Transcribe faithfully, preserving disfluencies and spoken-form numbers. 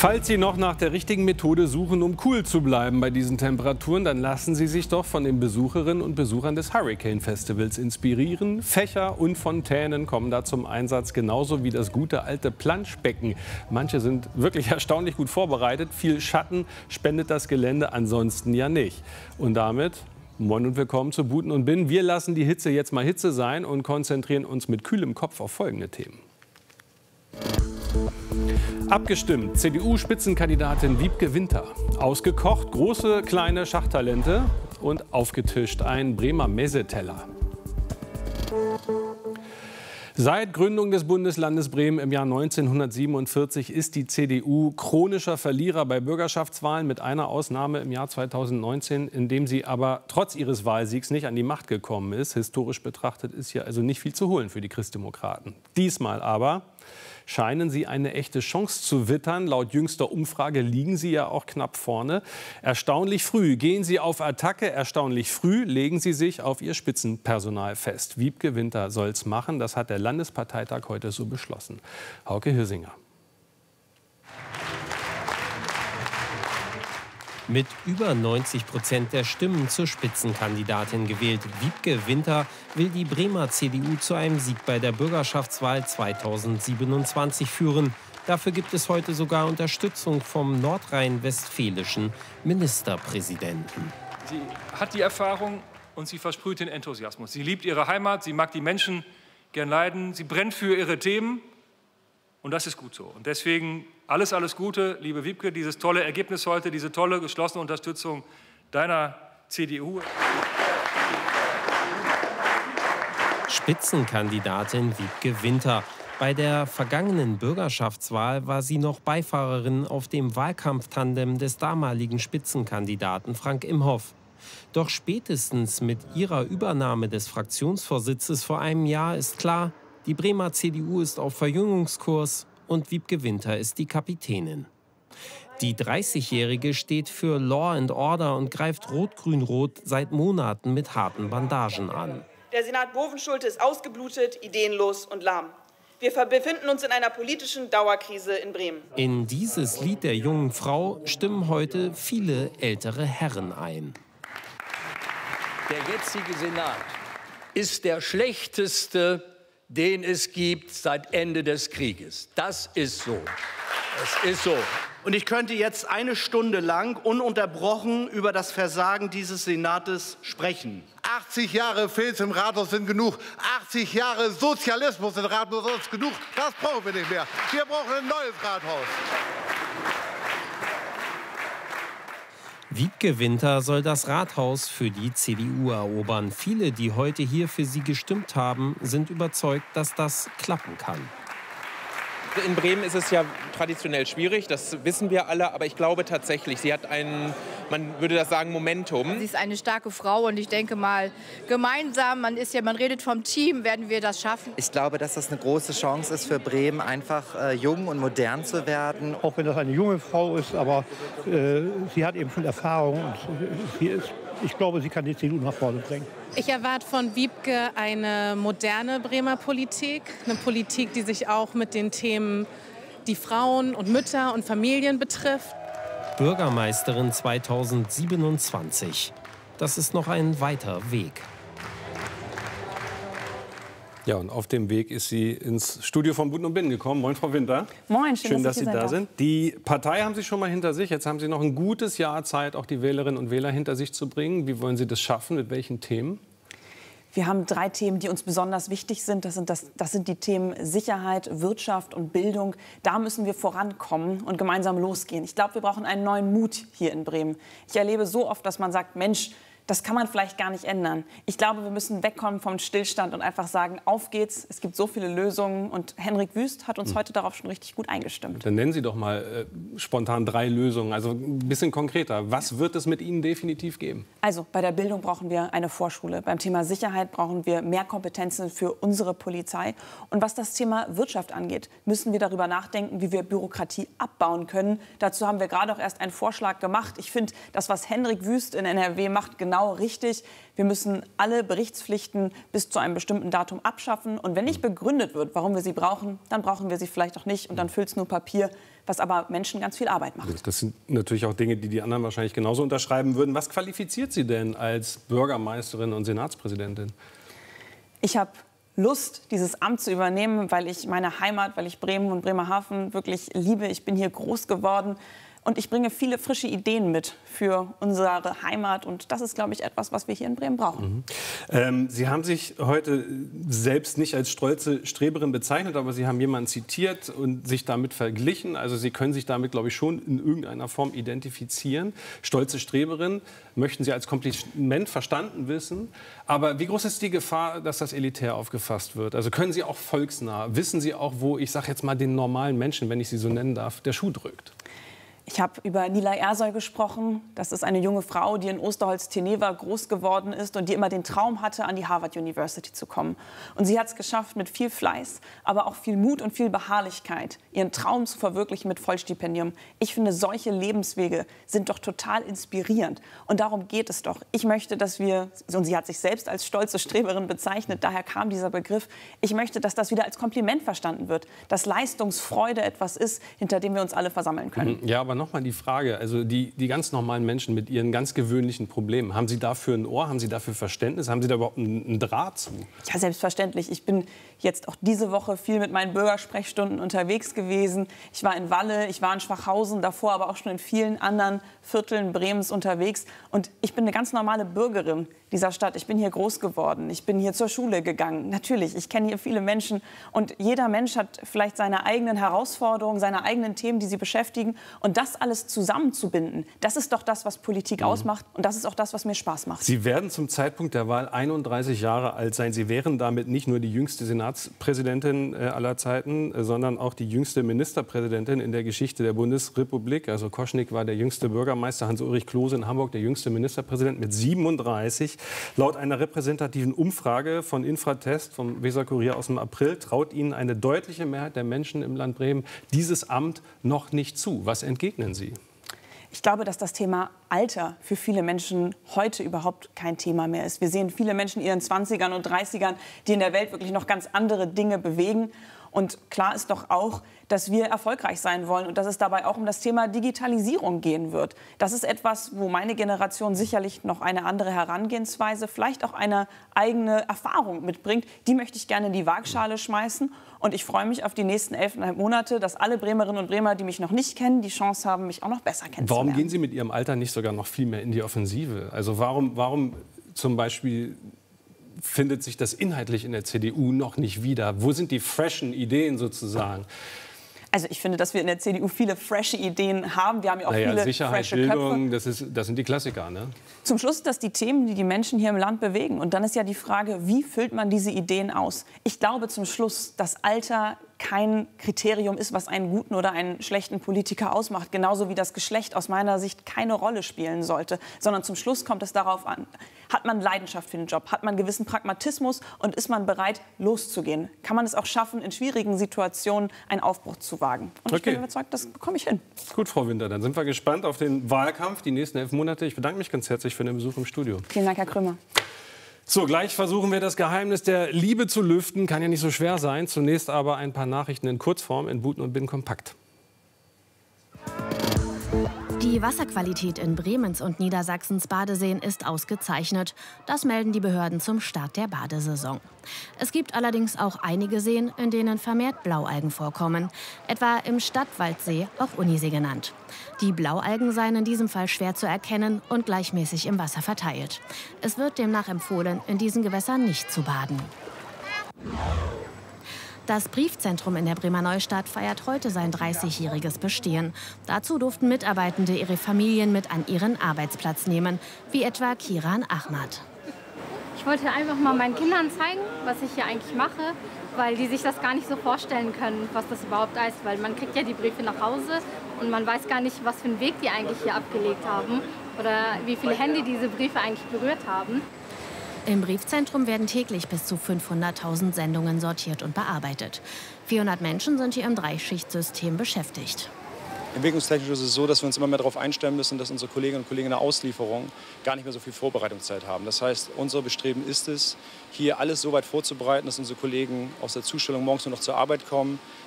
Falls Sie noch nach der richtigen Methode suchen, um cool zu bleiben bei diesen Temperaturen, dann lassen Sie sich doch von den Besucherinnen und Besuchern des Hurricane Festivals inspirieren. Fächer und Fontänen kommen da zum Einsatz, genauso wie das gute alte Planschbecken. Manche sind wirklich erstaunlich gut vorbereitet. Viel Schatten spendet das Gelände ansonsten ja nicht. Und damit moin und willkommen zu Buten und Bin. Wir lassen die Hitze jetzt mal Hitze sein und konzentrieren uns mit kühlem Kopf auf folgende Themen. Abgestimmt, C D U-Spitzenkandidatin Wiebke Winter. Ausgekocht, große, kleine Schachtalente und aufgetischt ein Bremer Mezze-Teller. Seit Gründung des Bundeslandes Bremen im Jahr neunzehnhundertsiebenundvierzig ist die C D U chronischer Verlierer bei Bürgerschaftswahlen, mit einer Ausnahme im Jahr zweitausendneunzehn, in dem sie aber trotz ihres Wahlsiegs nicht an die Macht gekommen ist. Historisch betrachtet ist hier also nicht viel zu holen für die Christdemokraten. Diesmal aber scheinen sie eine echte Chance zu wittern. Laut jüngster Umfrage liegen sie ja auch knapp vorne. Erstaunlich früh gehen sie auf Attacke, erstaunlich früh legen sie sich auf ihr Spitzenpersonal fest. Wiebke Winter soll's machen, das hat der Landesparteitag heute so beschlossen. Hauke Hirsinger. Mit über neunzig Prozent der Stimmen zur Spitzenkandidatin gewählt. Wiebke Winter will die Bremer C D U zu einem Sieg bei der Bürgerschaftswahl zweitausendsiebenundzwanzig führen. Dafür gibt es heute sogar Unterstützung vom nordrhein-westfälischen Ministerpräsidenten. Sie hat die Erfahrung und sie versprüht den Enthusiasmus. Sie liebt ihre Heimat, sie mag die Menschen gern leiden, sie brennt für ihre Themen. Und das ist gut so. Und deswegen alles, alles Gute, liebe Wiebke, dieses tolle Ergebnis heute, diese tolle geschlossene Unterstützung deiner C D U. Spitzenkandidatin Wiebke Winter. Bei der vergangenen Bürgerschaftswahl war sie noch Beifahrerin auf dem Wahlkampftandem des damaligen Spitzenkandidaten Frank Imhoff. Doch spätestens mit ihrer Übernahme des Fraktionsvorsitzes vor einem Jahr ist klar, die Bremer C D U ist auf Verjüngungskurs und Wiebke Winter ist die Kapitänin. Die dreißigjährige steht für Law and Order und greift Rot-Grün-Rot seit Monaten mit harten Bandagen an. Der Senat Bovenschulte ist ausgeblutet, ideenlos und lahm. Wir befinden uns in einer politischen Dauerkrise in Bremen. In dieses Lied der jungen Frau stimmen heute viele ältere Herren ein. Der jetzige Senat ist der schlechteste, den es gibt seit Ende des Krieges. Das ist so. Das ist so. Und ich könnte jetzt eine Stunde lang ununterbrochen über das Versagen dieses Senates sprechen. achtzig Jahre Filz im Rathaus sind genug. achtzig Jahre Sozialismus im Rathaus ist genug. Das brauchen wir nicht mehr. Wir brauchen ein neues Rathaus. Wiebke Winter soll das Rathaus für die C D U erobern. Viele, die heute hier für sie gestimmt haben, sind überzeugt, dass das klappen kann. In Bremen ist es ja traditionell schwierig, das wissen wir alle, aber ich glaube tatsächlich, sie hat ein, man würde das sagen, Momentum. Sie ist eine starke Frau und ich denke mal, gemeinsam, man ist ja, man redet vom Team, werden wir das schaffen. Ich glaube, dass das eine große Chance ist für Bremen, einfach äh, jung und modern zu werden. Auch wenn das eine junge Frau ist, aber äh, sie hat eben schon Erfahrung und sie ist, ich glaube, sie kann die C D U nach vorne bringen. Ich erwarte von Wiebke eine moderne Bremer Politik, eine Politik, die sich auch mit den Themen, die Frauen und Mütter und Familien betrifft. Bürgermeisterin zweitausendsiebenundzwanzig. Das ist noch ein weiter Weg. Ja, und auf dem Weg ist sie ins Studio von Buten und Bin gekommen. Moin, Frau Winter. Moin, schön, schön dass, dass Sie da sind. Die Partei haben Sie schon mal hinter sich. Jetzt haben Sie noch ein gutes Jahr Zeit, auch die Wählerinnen und Wähler hinter sich zu bringen. Wie wollen Sie das schaffen? Mit welchen Themen? Wir haben drei Themen, die uns besonders wichtig sind. Das sind, das, das sind die Themen Sicherheit, Wirtschaft und Bildung. Da müssen wir vorankommen und gemeinsam losgehen. Ich glaube, wir brauchen einen neuen Mut hier in Bremen. Ich erlebe so oft, dass man sagt, Mensch, das kann man vielleicht gar nicht ändern. Ich glaube, wir müssen wegkommen vom Stillstand und einfach sagen, auf geht's. Es gibt so viele Lösungen. Und Henrik Wüst hat uns hm. heute darauf schon richtig gut eingestimmt. Dann nennen Sie doch mal äh, spontan drei Lösungen. Also ein bisschen konkreter. Was wird es mit Ihnen definitiv geben? Also bei der Bildung brauchen wir eine Vorschule. Beim Thema Sicherheit brauchen wir mehr Kompetenzen für unsere Polizei. Und was das Thema Wirtschaft angeht, müssen wir darüber nachdenken, wie wir Bürokratie abbauen können. Dazu haben wir gerade auch erst einen Vorschlag gemacht. Ich finde, das, was Henrik Wüst in N R W macht, genau genau richtig. Wir müssen alle Berichtspflichten bis zu einem bestimmten Datum abschaffen. Und wenn nicht begründet wird, warum wir sie brauchen, dann brauchen wir sie vielleicht auch nicht. Und dann füllt es nur Papier, was aber Menschen ganz viel Arbeit macht. Das sind natürlich auch Dinge, die die anderen wahrscheinlich genauso unterschreiben würden. Was qualifiziert Sie denn als Bürgermeisterin und Senatspräsidentin? Ich habe Lust, dieses Amt zu übernehmen, weil ich meine Heimat, weil ich Bremen und Bremerhaven wirklich liebe. Ich bin hier groß geworden. Und ich bringe viele frische Ideen mit für unsere Heimat. Und das ist, glaube ich, etwas, was wir hier in Bremen brauchen. Mhm. Ähm, Sie haben sich heute selbst nicht als stolze Streberin bezeichnet, aber Sie haben jemanden zitiert und sich damit verglichen. Also Sie können sich damit, glaube ich, schon in irgendeiner Form identifizieren. Stolze Streberin möchten Sie als Kompliment verstanden wissen. Aber wie groß ist die Gefahr, dass das elitär aufgefasst wird? Also können Sie auch volksnah? Wissen Sie auch, wo, ich sage jetzt mal, den normalen Menschen, wenn ich sie so nennen darf, der Schuh drückt? Ich habe über Nilay Ersoy gesprochen. Das ist eine junge Frau, die in Osterholz-Teneva groß geworden ist und die immer den Traum hatte, an die Harvard University zu kommen. Und sie hat es geschafft, mit viel Fleiß, aber auch viel Mut und viel Beharrlichkeit, ihren Traum zu verwirklichen mit Vollstipendium. Ich finde, solche Lebenswege sind doch total inspirierend. Und darum geht es doch. Ich möchte, dass wir, und sie hat sich selbst als stolze Streberin bezeichnet, daher kam dieser Begriff, ich möchte, dass das wieder als Kompliment verstanden wird, dass Leistungsfreude etwas ist, hinter dem wir uns alle versammeln können. Ja, aber noch mal die Frage, also die, die ganz normalen Menschen mit ihren ganz gewöhnlichen Problemen, haben Sie dafür ein Ohr, haben Sie dafür Verständnis, haben Sie da überhaupt einen, einen Draht zu? Ja, selbstverständlich. Ich bin jetzt auch diese Woche viel mit meinen Bürgersprechstunden unterwegs gewesen. Ich war in Walle, ich war in Schwachhausen, davor aber auch schon in vielen anderen Vierteln Bremens unterwegs. Und ich bin eine ganz normale Bürgerin dieser Stadt. Ich bin hier groß geworden, ich bin hier zur Schule gegangen. Natürlich, ich kenne hier viele Menschen und jeder Mensch hat vielleicht seine eigenen Herausforderungen, seine eigenen Themen, die sie beschäftigen. Und das alles zusammenzubinden, das ist doch das, was Politik mhm. ausmacht und das ist auch das, was mir Spaß macht. Sie werden zum Zeitpunkt der Wahl einunddreißig Jahre alt sein. Sie wären damit nicht nur die jüngste Senatspräsidentin äh, aller Zeiten, äh, sondern auch die jüngste Ministerpräsidentin in der Geschichte der Bundesrepublik. Also Koschnik war der jüngste Bürgermeister, Hans-Ulrich Klose in Hamburg der jüngste Ministerpräsident mit siebenunddreißig. Laut einer repräsentativen Umfrage von Infratest, vom Weser-Kurier aus dem April, traut Ihnen eine deutliche Mehrheit der Menschen im Land Bremen dieses Amt noch nicht zu. Was entgegnen Sie? Ich glaube, dass das Thema Alter für viele Menschen heute überhaupt kein Thema mehr ist. Wir sehen viele Menschen in ihren zwanzigern und dreißigern, die in der Welt wirklich noch ganz andere Dinge bewegen. Und klar ist doch auch, dass wir erfolgreich sein wollen und dass es dabei auch um das Thema Digitalisierung gehen wird. Das ist etwas, wo meine Generation sicherlich noch eine andere Herangehensweise, vielleicht auch eine eigene Erfahrung mitbringt. Die möchte ich gerne in die Waagschale schmeißen. Und ich freue mich auf die nächsten elfeinhalb Monate, dass alle Bremerinnen und Bremer, die mich noch nicht kennen, die Chance haben, mich auch noch besser kennenzulernen. Warum gehen Sie mit Ihrem Alter nicht sogar noch viel mehr in die Offensive? Also warum, warum zum Beispiel findet sich das inhaltlich in der C D U noch nicht wieder? Wo sind die freshen Ideen sozusagen? Also ich finde, dass wir in der C D U viele frische Ideen haben. Wir haben ja auch naja, viele Sicherheit, frische Bildung, Köpfe. das, ist, das sind die Klassiker, ne? Zum Schluss sind das die Themen, die die Menschen hier im Land bewegen. Und dann ist ja die Frage, wie füllt man diese Ideen aus? Ich glaube zum Schluss, dass Alter kein Kriterium ist, was einen guten oder einen schlechten Politiker ausmacht. Genauso wie das Geschlecht aus meiner Sicht keine Rolle spielen sollte. Sondern zum Schluss kommt es darauf an, hat man Leidenschaft für den Job, hat man gewissen Pragmatismus und ist man bereit, loszugehen? Kann man es auch schaffen, in schwierigen Situationen einen Aufbruch zu wagen? Und ich Okay. bin überzeugt, das bekomme ich hin. Gut, Frau Winter, dann sind wir gespannt auf den Wahlkampf, die nächsten elf Monate. Ich bedanke mich ganz herzlich für den Besuch im Studio. Vielen Dank, Herr Krümmer. So, gleich versuchen wir das Geheimnis der Liebe zu lüften. Kann ja nicht so schwer sein. Zunächst aber ein paar Nachrichten in Kurzform in Buten und Bin kompakt. Die Wasserqualität in Bremens und Niedersachsens Badeseen ist ausgezeichnet. Das melden die Behörden zum Start der Badesaison. Es gibt allerdings auch einige Seen, in denen vermehrt Blaualgen vorkommen. Etwa im Stadtwaldsee, auch Unisee genannt. Die Blaualgen seien in diesem Fall schwer zu erkennen und gleichmäßig im Wasser verteilt. Es wird demnach empfohlen, in diesen Gewässern nicht zu baden. Das Briefzentrum in der Bremer Neustadt feiert heute sein dreißigjähriges Bestehen. Dazu durften Mitarbeitende ihre Familien mit an ihren Arbeitsplatz nehmen, wie etwa Kiran Ahmad. Ich wollte einfach mal meinen Kindern zeigen, was ich hier eigentlich mache, weil die sich das gar nicht so vorstellen können, was das überhaupt heißt. Weil man kriegt ja die Briefe nach Hause und man weiß gar nicht, was für einen Weg die eigentlich hier abgelegt haben oder wie viele Hände diese Briefe eigentlich berührt haben. Im Briefzentrum werden täglich bis zu fünfhunderttausend Sendungen sortiert und bearbeitet. vierhundert Menschen sind hier im Dreischichtsystem beschäftigt. Entwicklungstechnisch ist es so, dass wir uns immer mehr darauf einstellen müssen, dass unsere Kolleginnen und Kollegen in der Auslieferung gar nicht mehr so viel Vorbereitungszeit haben. Das heißt, unser Bestreben ist es, hier alles so weit vorzubereiten, dass unsere Kollegen aus der Zustellung morgens nur noch zur Arbeit kommen,